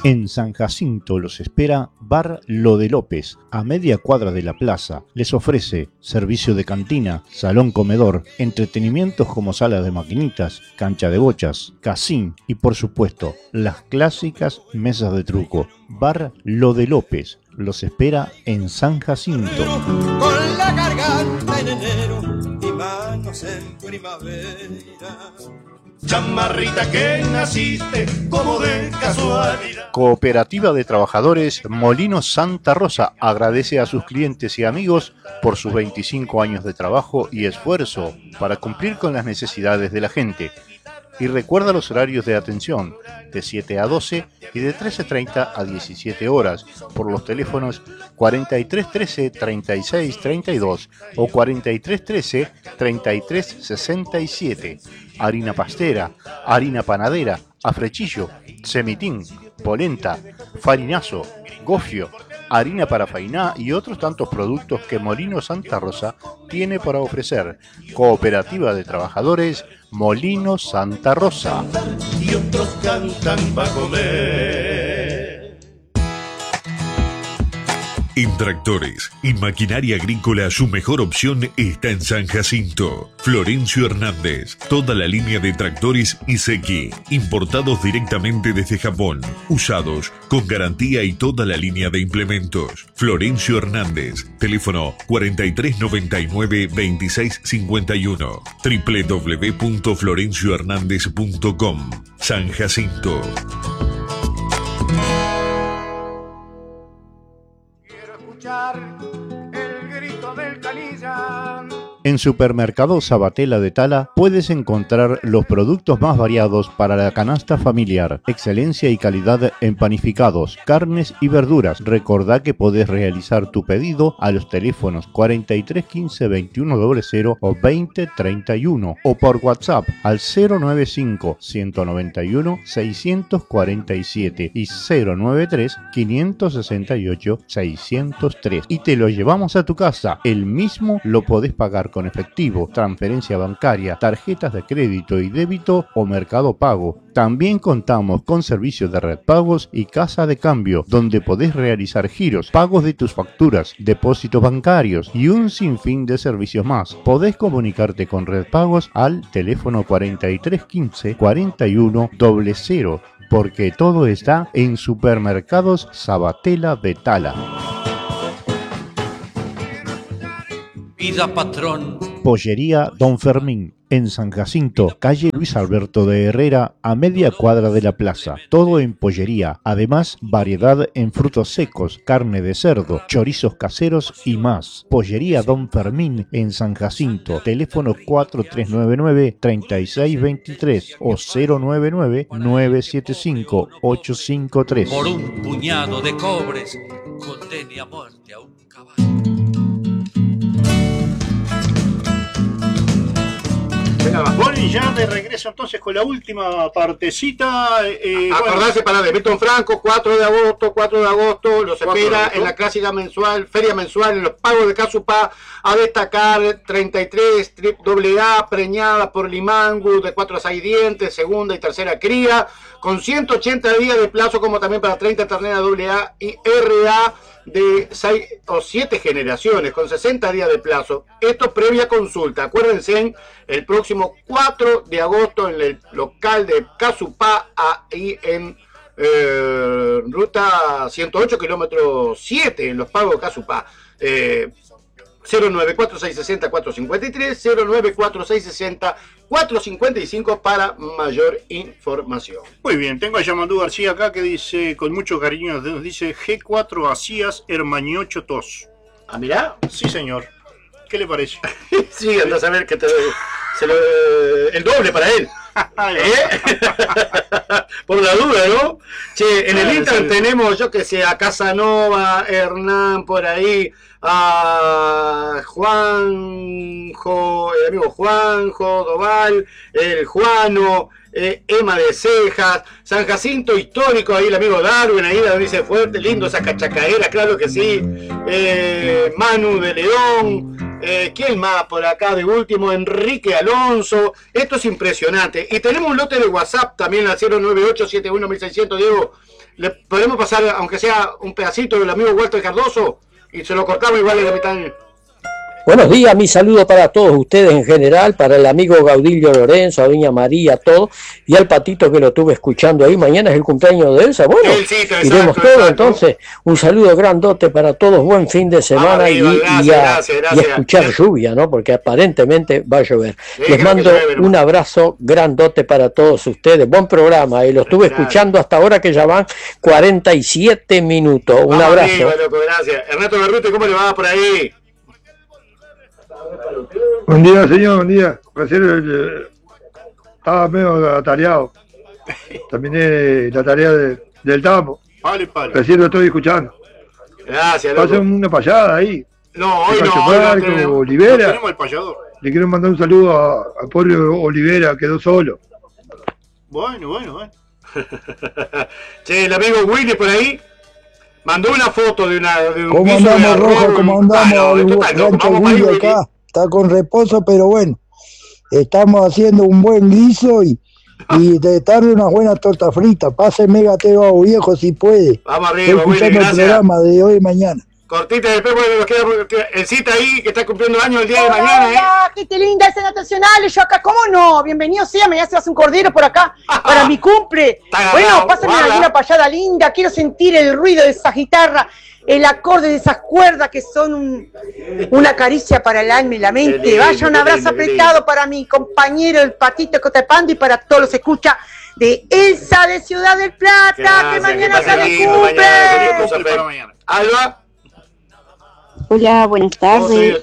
En San Jacinto los espera Bar Lo de López, a media cuadra de la plaza. Les ofrece servicio de cantina, salón comedor, entretenimientos como sala de maquinitas, cancha de bochas, casín y por supuesto las clásicas mesas de truco. Bar Lo de López los espera en San Jacinto. Con la garganta en enero y manos en primavera. Chamarrita que naciste como de casualidad. Cooperativa de Trabajadores Molinos Santa Rosa agradece a sus clientes y amigos por sus 25 años de trabajo y esfuerzo para cumplir con las necesidades de la gente. Y recuerda los horarios de atención, de 7 a 12 y de 13:30 a 17 horas, por los teléfonos 4313 3632 o 4313 3367. Harina pastera, harina panadera, afrechillo, semitín, polenta, farinazo, gofio, harina para fainá y otros tantos productos que Molino Santa Rosa tiene para ofrecer. Cooperativa de Trabajadores Molino Santa Rosa. Y otros cantan para comer. En tractores y maquinaria agrícola su mejor opción está en San Jacinto. Florencio Hernández, toda la línea de tractores Iseki, importados directamente desde Japón, usados, con garantía y toda la línea de implementos. Florencio Hernández, teléfono 4399-2651, www.florenciohernandez.com. San Jacinto. El grito del canilla. En Supermercado Sabatella de Tala puedes encontrar los productos más variados para la canasta familiar, excelencia y calidad en panificados, carnes y verduras. Recordá que podés realizar tu pedido a los teléfonos 43 15 21 00 o 20 31 o por WhatsApp al 095 191 647 y 093 568 603 y te lo llevamos a tu casa. El mismo lo podés pagar con efectivo, transferencia bancaria, tarjetas de crédito y débito o Mercado Pago. También contamos con servicios de red pagos y casa de cambio, donde podés realizar giros, pagos de tus facturas, depósitos bancarios y un sinfín de servicios más. Podés comunicarte con red pagos al teléfono 4315 41 00, porque todo está en Supermercados Sabatella de Tala. Vida patrón. Pollería Don Fermín, en San Jacinto, calle Luis Alberto de Herrera, a media cuadra de la plaza. Todo en pollería, además variedad en frutos secos, carne de cerdo, chorizos caseros y más. Pollería Don Fermín en San Jacinto, teléfono 4399-3623 o 099-975-853. Por un puñado de cobres, condene a muerte a un caballo. Bueno, y ya de regreso entonces con la última partecita. Acordarse para de Milton Franco, 4 de agosto, los espera en la clásica mensual, feria mensual, en los pagos de Casupá, a destacar 33 AA preñada por Limangu de 4 a 6 dientes, segunda y tercera cría, con 180 días de plazo, como también para 30 terneras AA y RA de 6 o 7 generaciones, con 60 días de plazo. Esto previa consulta. Acuérdense, el próximo 4 de agosto en el local de Casupá, ahí en ruta 108, kilómetro 7, en los pagos de Casupá. 094-660-453, 094-660-455 para mayor información. Muy bien, tengo a Yamadú García acá que dice, con mucho cariño, nos dice G4 Acías Hermañocho Tos. ¿Ah, mirá? Sí, señor. ¿Qué le parece? Sí, anda a saber que el doble para él. Por la duda, ¿no? Che, en el Instagram tenemos, yo que sé, a Casanova, Hernán por ahí, a Juanjo, el amigo Juanjo, Doval, el Juano, Emma de Cejas, San Jacinto histórico, ahí el amigo Darwin, ahí la dice fuerte, lindo esa cachacaera, claro que sí, Manu de León, ¿Quién más por acá de último? Enrique Alonso. Esto es impresionante. Y tenemos un lote de WhatsApp también al 098-71-1600, Diego. Le podemos pasar, aunque sea un pedacito del amigo Walter Cardoso, y se lo cortamos igual de la mitad. Buenos días, mi saludo para todos ustedes en general, para el amigo Gaudilio Lorenzo, a doña María, a todos, y al patito que lo estuve escuchando ahí. Mañana es el cumpleaños de Elsa. Bueno, iremos todos, entonces, un saludo grandote para todos, buen fin de semana y a escuchar lluvia, ¿no? Porque aparentemente va a llover. Les mando un abrazo grandote para todos ustedes, buen programa, y lo estuve escuchando hasta ahora que ya van 47 minutos. Un abrazo. Arriba, loco, gracias. Ernesto Berruti, ¿cómo le va por ahí? Buen día, señor, buen día. Recién estaba medio atareado. Terminé la tarea del tambo. Vale. Recién lo estoy escuchando. Gracias, loco. Pasen una payada ahí. No, hoy no. Olivera. No tenemos el payador. Le quiero mandar un saludo a Pablo Olivera, quedó solo. Bueno. Che, el amigo Willy por ahí mandó una foto de un ¿Cómo andamos, Rojo? ¿Cómo andamos? Rancho Willy acá. Está con reposo, pero bueno, estamos haciendo un buen guiso y de tarde una buena torta frita. Páseme gateo, viejo, si puede. Vamos arriba, Willy, gracias. El programa de hoy y mañana. Cortita después, bueno, nos queda el cita ahí, que está cumpliendo años el día de mañana. Hola, qué linda escena nacional. Yo acá, ¿cómo no? Bienvenido sea, mañana se hace un cordero por acá para mi cumple. Bueno, pásenme alguna payada linda. Quiero sentir el ruido de esa guitarra, el acorde de esas cuerdas que son una caricia para el alma y la mente. Lindo, vaya, un abrazo apretado para mi compañero, el Patito Cotapando, y para todos los escucha de Elsa de Ciudad del Plata, que mañana se le cumple. Alba. Hola, buenas tardes.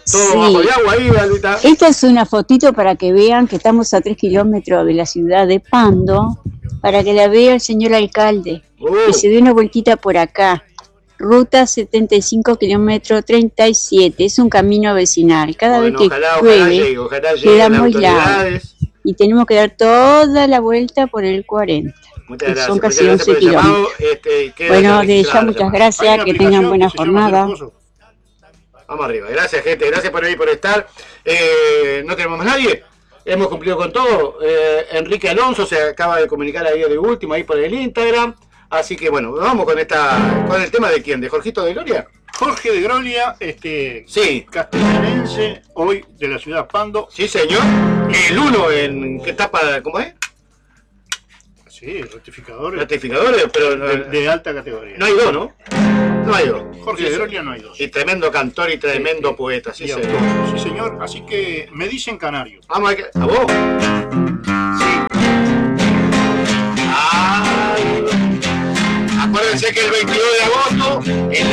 Esta es una fotito para que vean que estamos a 3 kilómetros de la ciudad de Pando, para que la vea el señor alcalde, que se dé una vueltita por acá. Ruta 75 kilómetros 37, es un camino vecinal. Cada vez que llueve, queda muy largo y tenemos que dar toda la vuelta por el 40. Que son casi 11 kilómetros. Bueno, de ya muchas gracias, que tengan buena jornada. Vamos arriba, gracias gente, gracias por venir, por estar. No tenemos más nadie, hemos cumplido con todo. Enrique Alonso se acaba de comunicar ahí de último, ahí por el Instagram. Así que bueno, vamos con el tema de quién, de Jorgito de Gloria. Jorge de Gloria, sí, castellanense, hoy de la ciudad Pando. Sí, señor. El uno en qué etapa, ¿cómo es? Sí, rectificadores. Rectificadores, pero de alta categoría. No hay dos, ¿no? No hay dos. Jorge de Gloria no hay dos. Y tremendo cantor y tremendo poeta, sí, señor. Sí, señor. Así que me dicen canario. Vamos a vos. Sí. Acuérdense que el 22 de agosto, en